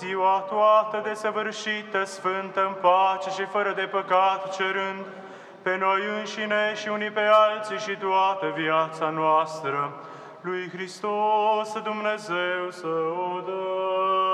ziua toată desăvârșită, sfântă, în pace și fără de păcat, cerând pe noi înșine și unii pe alții și toată viața noastră, lui Hristos Dumnezeu să o dăm.